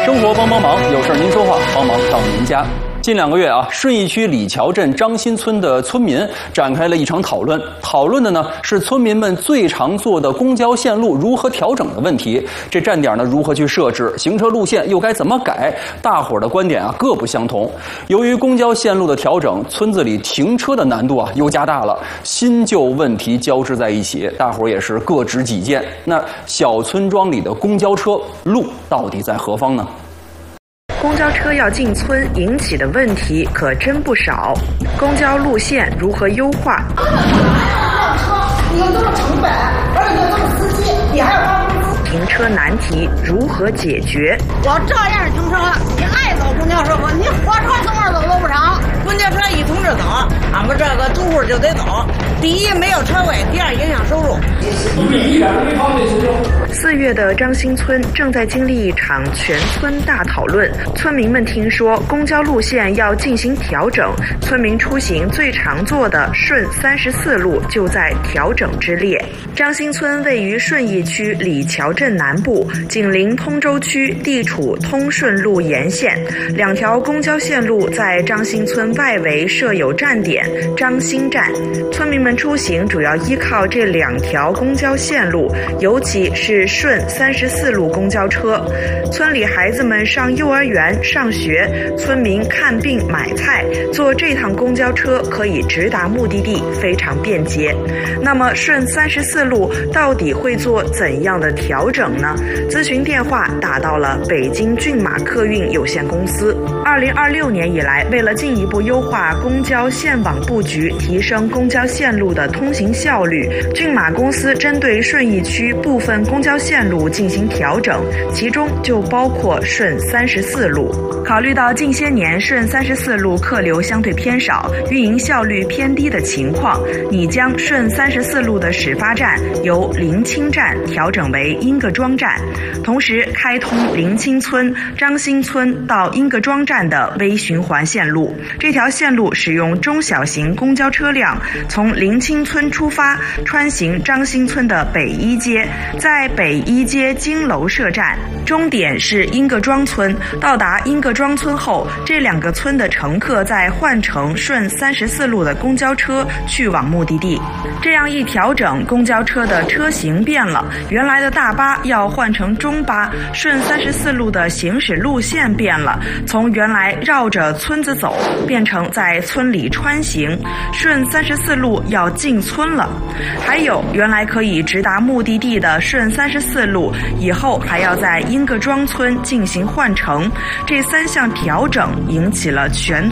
生活帮帮忙，有事您说话，帮忙到您家。近2个月啊，顺义区李桥镇张新村的村民展开了一场讨论。讨论的呢是村民们最常坐的公交线路如何调整的问题。这站点呢如何去设置，行车路线又该怎么改？大伙儿的观点啊各不相同。由于公交线路的调整，村子里停车的难度啊又加大了，新旧问题交织在一起，大伙儿也是各执己见。那小村庄里的公交车路到底在何方呢？ 公交车要进村引起的问题可真不少，公交路线如何优化？ 你有这么成本，而且有这么司机，你还要发工资？ 停车难题如何解决？ 我照样停车，你爱走公交车不？你火车从哪走都不成，公交车一通着走，俺们这个住户就得走。第一没有车位，第二影响收入。 4月的张新村正在经历一场全村大讨论，村民们听说公交路线要进行调整，村民出行最常坐的顺34路就在调整之列。张新村位于顺义区李桥镇南部，紧邻通州区，地处通顺路沿线，2条公交线路在张新村外围设有站点张新站，村民们出行主要依靠这2条公交线路，尤其是顺34路公交车。村里孩子们上幼儿园、上学，村民看病、买菜，坐这趟公交车可以直达目的地，非常便捷。那么顺34路到底会做怎样的调整呢？咨询电话打到了北京骏马客运有限公司。2026年以来，为了进一步优化公交线网布局，提升公交线路的通行效率，骏马公司针对顺义区部分公交线路进行调整，其中就包括顺34路。考虑到近些年顺34路客流相对偏少，运营效率偏低的情况，拟将顺34路的始发站由临清站调整为英各庄站，同时开通临清村、张新村到英各庄站的微循环线路。这条线路使用中小型公交车辆从临清村出发，穿行张新村的北一街，在北一街金楼设站，终点是英各庄村。到达英各庄村后，这2个村的乘客再换乘顺34路的公交车去往目的地。这样一调整，公交车的车型变了，原来的大巴要换成中巴，顺34路的行驶路线变了，从原来绕着村子走变成在村里穿行，顺34路要进村了。还有原来可以直达目的地的顺34路，以后还要在英各庄村进行换乘。这3项调整引起了全